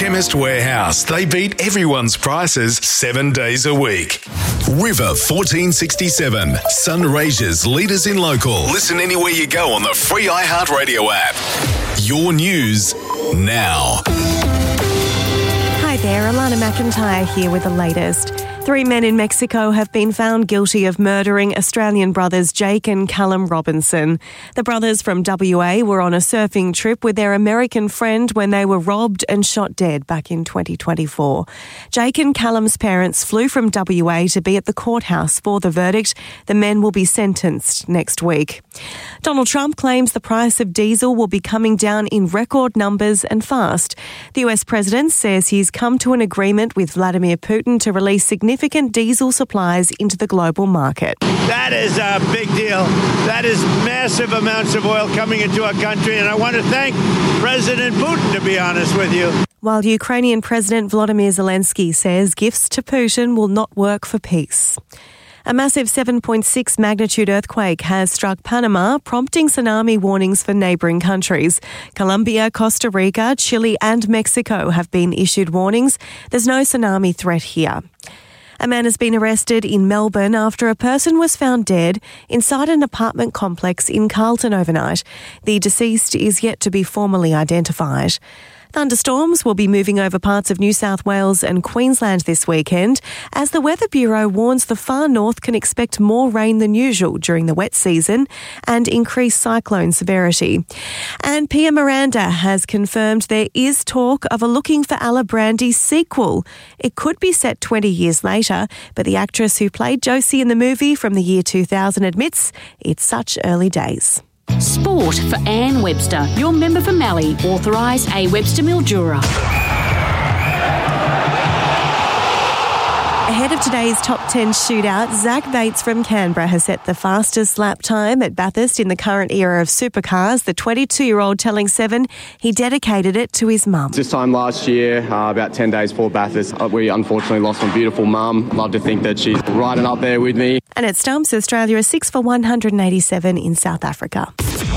Chemist Warehouse. They beat everyone's prices 7 days a week. River 1467. Sunraysia's leaders in local. Listen anywhere you go on the free iHeartRadio app. Your news now. Hi there, Alana McIntyre here with the latest. 3 men in Mexico have been found guilty of murdering Australian brothers Jake and Callum Robinson. The brothers from WA were on a surfing trip with their American friend when they were robbed and shot dead back in 2024. Jake and Callum's parents flew from WA to be at the courthouse for the verdict. The men will be sentenced next week. Donald Trump claims the price of diesel will be coming down in record numbers and fast. The US president says he's come to an agreement with Vladimir Putin to release significant diesel supplies into the global market. That is a big deal. That is massive amounts of oil coming into our country, and I want to thank President Putin, to be honest with you. While Ukrainian President Volodymyr Zelensky says gifts to Putin will not work for peace. A massive 7.6 magnitude earthquake has struck Panama, prompting tsunami warnings for neighbouring countries. Colombia, Costa Rica, Chile and Mexico have been issued warnings. There's no tsunami threat here. A man has been arrested in Melbourne after a person was found dead inside an apartment complex in Carlton overnight. The deceased is yet to be formally identified. Thunderstorms will be moving over parts of New South Wales and Queensland this weekend, as the Weather Bureau warns the far north can expect more rain than usual during the wet season and increased cyclone severity. And Pia Miranda has confirmed there is talk of a Looking for Alibrandi sequel. It could be set 20 years later, but the actress who played Josie in the movie from the year 2000 admits it's such early days. Sport for Anne Webster, your member for Mallee, authorised A. Webster Mildura. Ahead of today's top 10 shootout, Zach Bates from Canberra has set the fastest lap time at Bathurst in the current era of supercars. The 22-year-old telling Seven he dedicated it to his mum. This time last year, about 10 days before Bathurst, we unfortunately lost my beautiful mum. Love to think that she's riding up there with me. And at Stumps, Australia is 6 for 187 in South Africa.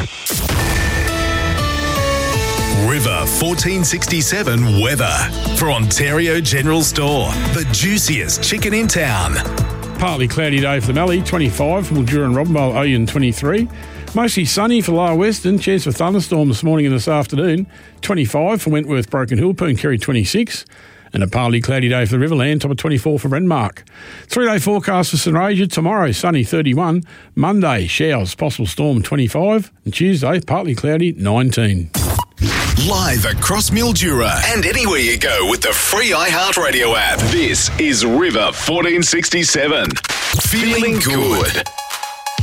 River 1467 weather for Ontario General Store, the juiciest chicken in town. Partly cloudy day for the Mallee, 25 for Mildura and Robinvale, Oyen 23. Mostly sunny for Lower Western, chance for thunderstorm this morning and this afternoon, 25 for Wentworth, Broken Hill, Pooncarry 26. And a partly cloudy day for the Riverland, top of 24 for Renmark. 3-day forecast for Sunraysia, tomorrow sunny 31, Monday showers, possible storm 25, and Tuesday partly cloudy 19. Live across Mildura and anywhere you go with the free iHeartRadio app. This is River 1467. Feeling good.